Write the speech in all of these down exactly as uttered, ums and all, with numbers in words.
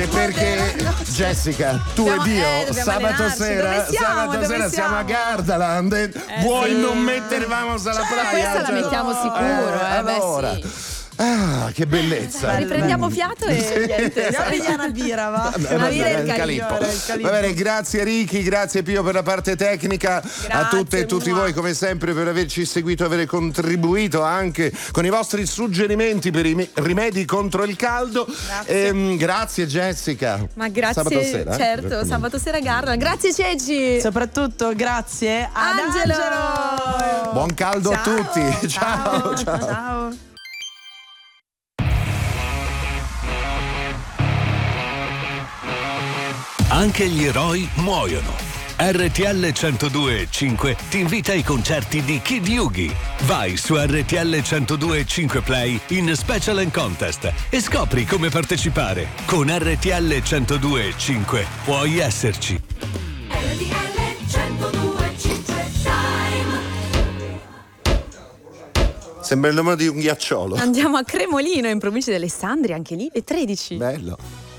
Perché, perché Jessica, tu Dobbiamo- ed io eh, dobbiamo sabato allenarci. sera, Dove siamo? sabato Dove sera siamo a siamo? Gardaland. Eh, Vuoi sì. non mettere vamos alla Cioè, playa? questa la Cioè, mettiamo sicuro, eh, beh, allora. sì. Ah, che bellezza. Dai, riprendiamo fiato e Sì. niente. Andiamo a pigliare una birra, va. Una birra e il il calippo. Calippo. Il Calippo. Va bene, grazie Ricky, grazie Pio per la parte tecnica, a tutte e tutti mua. voi come sempre per averci seguito, aver contribuito anche con i vostri suggerimenti per i me- rimedi contro il caldo. Grazie. Ehm, grazie Jessica. Ma grazie, Sabato sera, eh? certo, sabato sera Gardaland. Grazie Ceci. Soprattutto grazie ad Angelo. Angelo. Buon caldo a Ciao. tutti. Ciao, ciao. Ciao. Anche gli eroi muoiono. R T L centodue e cinque ti invita ai concerti di Kid Yugi. Vai su R T L centodue e cinque Play in Special and Contest e scopri come partecipare. Con R T L centodue e cinque puoi esserci. R T L centodue e cinque Time. Sembra il nome di un ghiacciolo. Andiamo a Cremolino, in provincia di Alessandria, anche lì le tredici. Bello.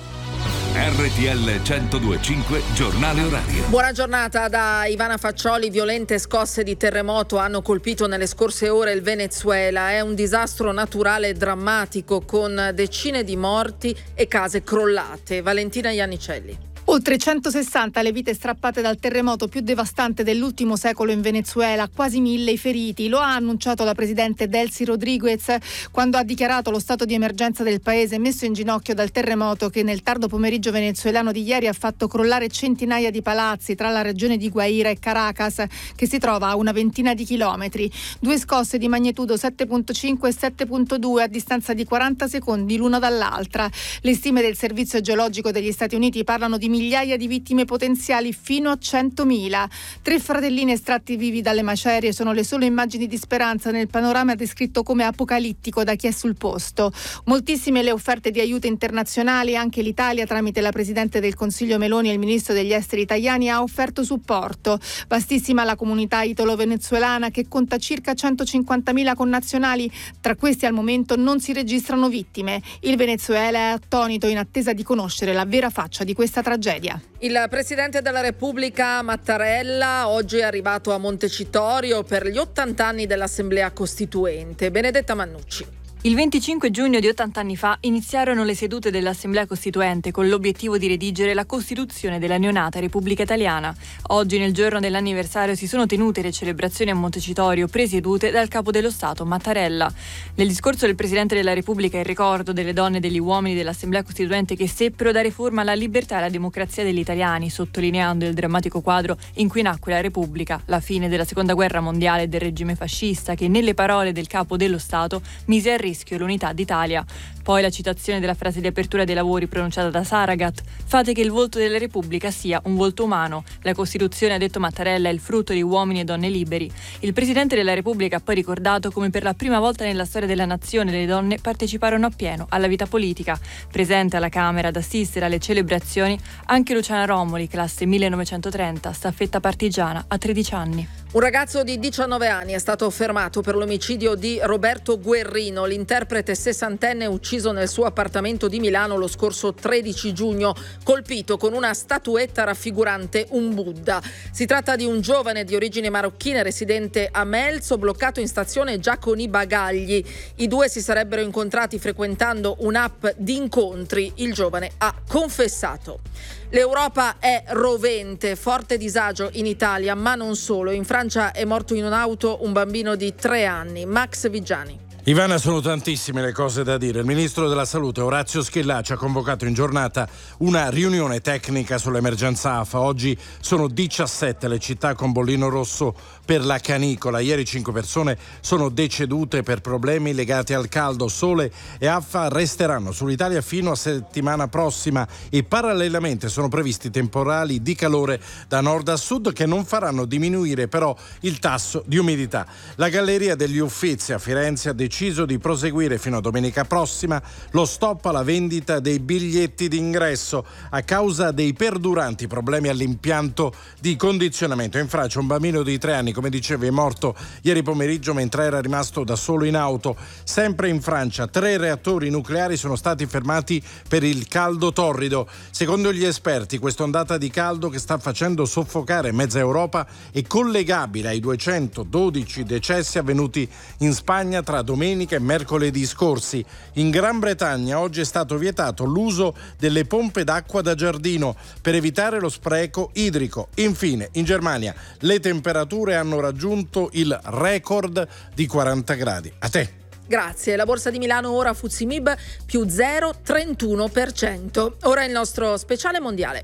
R T L centodue e cinque Giornale Orario. Buona giornata da Ivana Faccioli. Violente scosse di terremoto hanno colpito nelle scorse ore il Venezuela. È un disastro naturale drammatico con decine di morti e case crollate. Valentina Iannicelli. Oltre centosessanta le vite strappate dal terremoto più devastante dell'ultimo secolo in Venezuela, quasi mille i feriti. Lo ha annunciato la presidente Delcy Rodriguez quando ha dichiarato lo stato di emergenza del paese messo in ginocchio dal terremoto che nel tardo pomeriggio venezuelano di ieri ha fatto crollare centinaia di palazzi tra la regione di Guaira e Caracas, che si trova a una ventina di chilometri. Due scosse di magnitudo sette virgola cinque e sette virgola due a distanza di quaranta secondi l'una dall'altra. Le stime del Servizio Geologico degli Stati Uniti parlano di migliaia di vittime potenziali fino a centomila. Tre fratellini estratti vivi dalle macerie sono le sole immagini di speranza nel panorama descritto come apocalittico da chi è sul posto. Moltissime le offerte di aiuto internazionali, anche l'Italia tramite la Presidente del Consiglio Meloni e il Ministro degli Esteri Tajani ha offerto supporto. Vastissima la comunità italo-venezuelana che conta circa centocinquantamila connazionali, tra questi al momento non si registrano vittime. Il Venezuela è attonito in attesa di conoscere la vera faccia di questa tragedia. Il Presidente della Repubblica Mattarella oggi è arrivato a Montecitorio per gli ottanta anni dell'Assemblea Costituente. Benedetta Mannucci. Il venticinque giugno di ottanta anni fa iniziarono le sedute dell'Assemblea Costituente con l'obiettivo di redigere la Costituzione della neonata Repubblica Italiana. Oggi, nel giorno dell'anniversario, si sono tenute le celebrazioni a Montecitorio presiedute dal Capo dello Stato Mattarella. Nel discorso del Presidente della Repubblica il ricordo delle donne e degli uomini dell'Assemblea Costituente che seppero dare forma alla libertà e alla democrazia degli italiani, sottolineando il drammatico quadro in cui nacque la Repubblica, la fine della Seconda Guerra Mondiale e del regime fascista che, nelle parole del Capo dello Stato, mise a rischio l'unità d'Italia. Poi la citazione della frase di apertura dei lavori pronunciata da Saragat: fate che il volto della Repubblica sia un volto umano. La Costituzione, ha detto Mattarella, è il frutto di uomini e donne liberi. Il Presidente della Repubblica ha poi ricordato come per la prima volta nella storia della nazione le donne parteciparono appieno alla vita politica. Presente alla Camera ad assistere alle celebrazioni anche Luciana Romoli, classe millenovecentotrenta, staffetta partigiana, a tredici anni. Un ragazzo di diciannove anni è stato fermato per l'omicidio di Roberto Guerrino, l'interprete sessantenne ucciso nel suo appartamento di Milano lo scorso tredici giugno, colpito con una statuetta raffigurante un Buddha. Si tratta di un giovane di origine marocchina residente a Melzo, bloccato in stazione già con i bagagli. I due si sarebbero incontrati frequentando un'app di incontri. Il giovane ha confessato. L'Europa è rovente, forte disagio in Italia, ma non solo. In Francia è morto in un'auto un bambino di tre anni. Max Vigiani. Ivana, sono tantissime le cose da dire. Il ministro della Salute Orazio Schillaci ha convocato in giornata una riunione tecnica sull'emergenza A F A. Oggi sono diciassette le città con bollino rosso per la canicola. Ieri cinque persone sono decedute per problemi legati al caldo. Sole e A F A resteranno sull'Italia fino a settimana prossima e parallelamente sono previsti temporali di calore da nord a sud che non faranno diminuire però il tasso di umidità. La Galleria degli Uffizi a Firenze ha deciso deciso di proseguire fino a domenica prossima lo stop alla vendita dei biglietti d'ingresso a causa dei perduranti problemi all'impianto di condizionamento. In Francia un bambino di tre anni, come dicevi, è morto ieri pomeriggio mentre era rimasto da solo in auto. Sempre in Francia tre reattori nucleari sono stati fermati per il caldo torrido. Secondo gli esperti, questa ondata di caldo che sta facendo soffocare mezza Europa è collegabile ai duecentododici decessi avvenuti in Spagna tra domenica e mercoledì scorsi. In Gran Bretagna oggi è stato vietato l'uso delle pompe d'acqua da giardino per evitare lo spreco idrico. Infine, in Germania le temperature hanno raggiunto il record di quaranta gradi. A te. Grazie. La borsa di Milano ora F T S E M I B più zero virgola trentuno per cento. Ora il nostro speciale mondiale.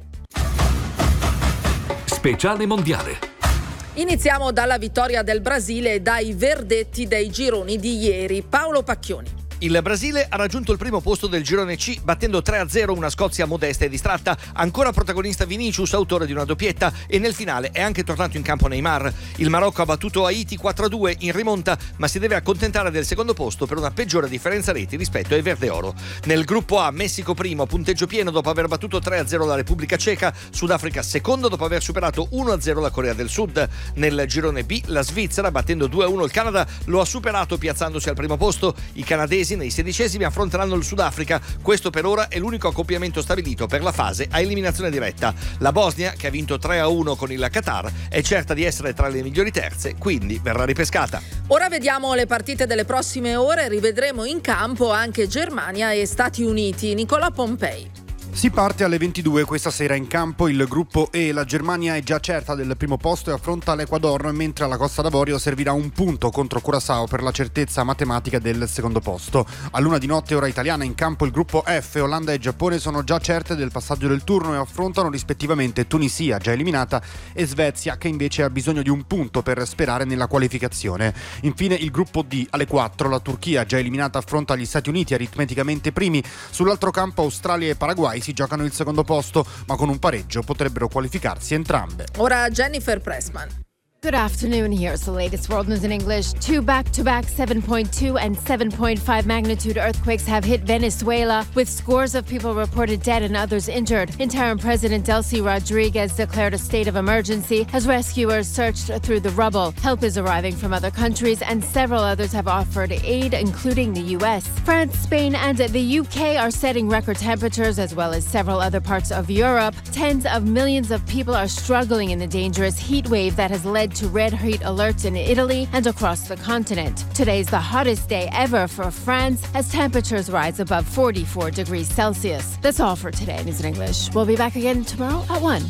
Speciale mondiale. Iniziamo dalla vittoria del Brasile e dai verdetti dei gironi di ieri. Paolo Pacchioni. Il Brasile ha raggiunto il primo posto del girone C battendo tre a zero una Scozia modesta e distratta, ancora protagonista Vinicius, autore di una doppietta, e nel finale è anche tornato in campo Neymar. Il Marocco ha battuto Haiti quattro a due in rimonta, ma si deve accontentare del secondo posto per una peggiore differenza reti rispetto ai verde-oro. Nel gruppo A, Messico primo, punteggio pieno dopo aver battuto tre a zero la Repubblica Ceca, Sudafrica secondo dopo aver superato uno a zero la Corea del Sud. Nel girone B, la Svizzera, battendo due a uno il Canada, lo ha superato piazzandosi al primo posto. I canadesi nei sedicesimi affronteranno il Sudafrica. Questo per ora è l'unico accoppiamento stabilito per la fase a eliminazione diretta. La Bosnia, che ha vinto tre a uno con il Qatar, è certa di essere tra le migliori terze, quindi verrà ripescata. Ora vediamo le partite delle prossime ore. Rivedremo in campo anche Germania e Stati Uniti. Nicola Pompei. Si parte alle ventidue questa sera in campo il gruppo E. La Germania è già certa del primo posto e affronta l'Ecuador, mentre alla Costa d'Avorio servirà un punto contro Curaçao per la certezza matematica del secondo posto. A luna di notte ora italiana in campo il gruppo F. Olanda e Giappone sono già certe del passaggio del turno e affrontano rispettivamente Tunisia, già eliminata, e Svezia, che invece ha bisogno di un punto per sperare nella qualificazione. Infine il gruppo D. Alle quattro la Turchia, già eliminata, affronta gli Stati Uniti, aritmeticamente primi. Sull'altro campo Australia e Paraguay si giocano il secondo posto, ma con un pareggio potrebbero qualificarsi entrambe. Ora Jennifer Pressman. Good afternoon. Here's the latest world news in English. Two back-to-back seven point two and seven point five magnitude earthquakes have hit Venezuela, with scores of people reported dead and others injured. Interim President Delcy Rodriguez declared a state of emergency as rescuers searched through the rubble. Help is arriving from other countries and several others have offered aid, including the U S. France, Spain and the U K are setting record temperatures, as well as several other parts of Europe. Tens of millions of people are struggling in the dangerous heat wave that has led to red heat alerts in Italy and across the continent. Today's the hottest day ever for France as temperatures rise above forty-four degrees Celsius. That's all for today, News in English. We'll be back again tomorrow at one.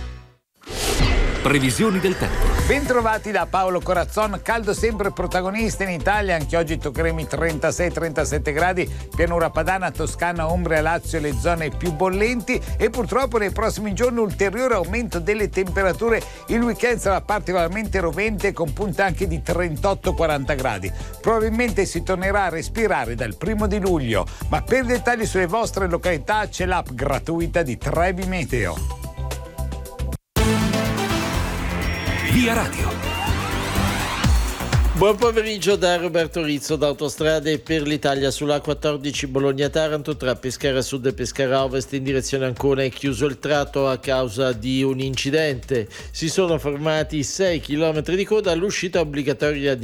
Previsioni del tempo. Bentrovati da Paolo Corazzon. Caldo sempre protagonista in Italia, anche oggi toccheremo i trentasei trentasette gradi, pianura padana, Toscana, Umbria, Lazio, le zone più bollenti, e purtroppo nei prossimi giorni ulteriore aumento delle temperature. Il weekend sarà particolarmente rovente con punte anche di trentotto quaranta gradi. Probabilmente si tornerà a respirare dal primo di luglio, ma per dettagli sulle vostre località c'è l'app gratuita di Trevi Meteo. Via Radio. Buon pomeriggio da Roberto Rizzo da Autostrade per l'Italia. Sulla quattordici Bologna-Taranto tra Pescara Sud e Pescara Ovest in direzione Ancona è chiuso il tratto a causa di un incidente. Si sono formati sei chilometri di coda all'uscita obbligatoria di